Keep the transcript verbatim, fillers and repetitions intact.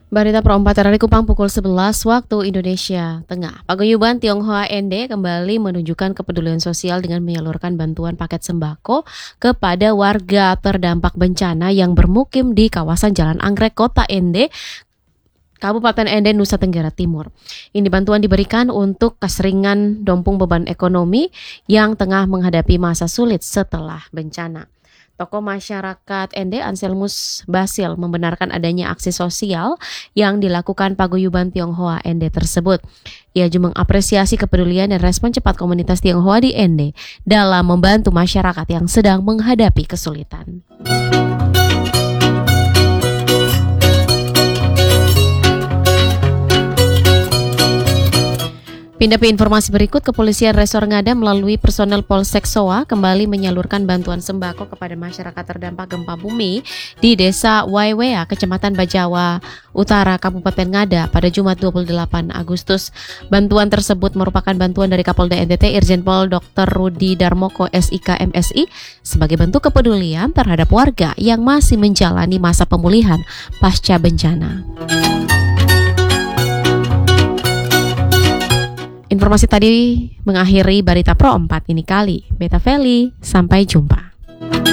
Berita Pro empat hari Kupang pukul sebelas waktu Indonesia Tengah. Paguyuban Tionghoa Ende kembali menunjukkan kepedulian sosial dengan menyalurkan bantuan paket sembako kepada warga terdampak bencana yang bermukim di kawasan Jalan Anggrek, Kota Ende, Kabupaten Ende, Nusa Tenggara Timur. Ini bantuan diberikan untuk keseringan dompung beban ekonomi yang tengah menghadapi masa sulit setelah bencana. Tokoh masyarakat Ende, Anselmus Basil, membenarkan adanya aksi sosial yang dilakukan paguyuban Tionghoa Ende tersebut. Ia juga mengapresiasi kepedulian dan respon cepat komunitas Tionghoa di Ende dalam membantu masyarakat yang sedang menghadapi kesulitan. Pindah ke informasi berikut, Kepolisian Resor Ngada melalui personel Polsek Soa kembali menyalurkan bantuan sembako kepada masyarakat terdampak gempa bumi di Desa Waiwea, Kecamatan Bajawa Utara, Kabupaten Ngada pada Jumat dua puluh delapan Agustus. Bantuan tersebut merupakan bantuan dari Kapolda N T T Irjen Pol Doktor Rudi Darmoko S I K M S I sebagai bentuk kepedulian terhadap warga yang masih menjalani masa pemulihan pasca bencana. Informasi tadi mengakhiri Berita Pro empat ini kali. Beta Feli, sampai jumpa.